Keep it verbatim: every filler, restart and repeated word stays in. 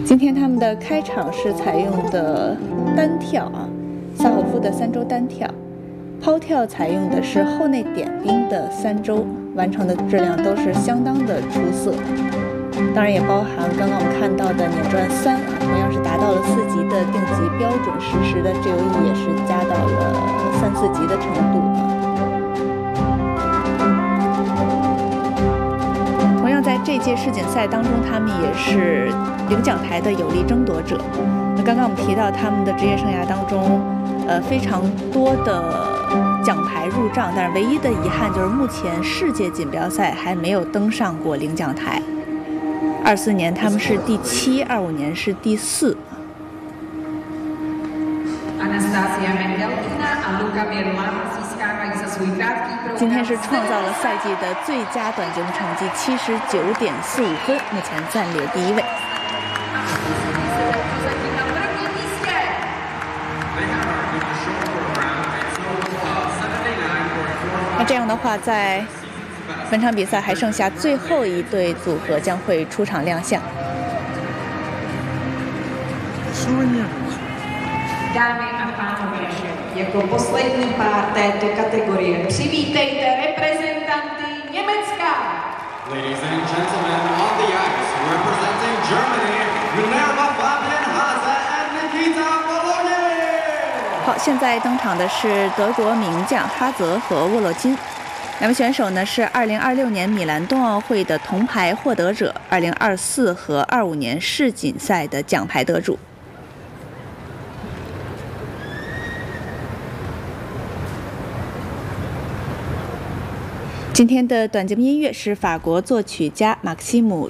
今天他们的开场是采用的单跳啊，萨霍夫的三周单跳，抛跳采用的是后内点冰的三周，完成的质量都是相当的出色。当然也包含刚刚我们看到的碾转三啊，同样是达到了四级的定级标准，实时的 G O E 也是加到了三四级的程度啊。同样在这届世锦赛当中，他们也是领奖台的有力争夺者。那刚刚我们提到他们的职业生涯当中，呃，非常多的奖牌入账，但是唯一的遗憾就是目前世界锦标赛还没有登上过领奖台。二四年他们是第七，二五年是第四。今天是创造了赛季的最佳短节目成绩七十九点四五分，目前暂列第一位。那这样的话，在本场比赛还剩下最后一对组合将会出场亮相。 Dámy a pánové, jako poslední pár této kategorie přivítejte reprezentanty Německa. Ladies and gentlemen, on the ice, representing Germany, Minerva Fabian-Hase and Nikita Volodin. 好，现在登场的是德国名将哈泽和沃洛金。两位选手呢是二零二六年米兰冬奥会的铜牌获得者，二零二四和二五年世锦赛的奖牌得主。今天的短节目音乐是法国作曲家马克西姆